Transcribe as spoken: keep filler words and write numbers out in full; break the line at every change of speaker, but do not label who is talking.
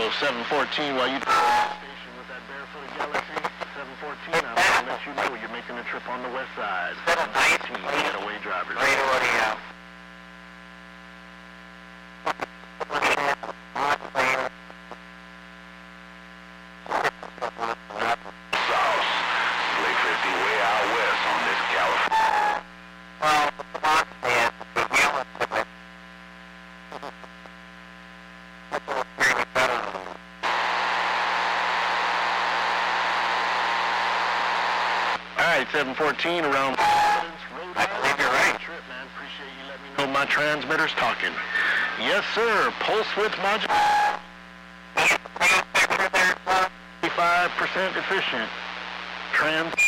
seven fourteen, while you station with that barefooted Galaxy, seven fourteen, I'm going to let you know you're making a trip on the west side. seven nineteen, getaway drivers.
Radio, radio.
seven fourteen around.
I believe you're right.
Trip, man. Appreciate you letting me know my transmitter's talking. Yes, sir. Pulse width module. eighty-five percent efficient. Trans.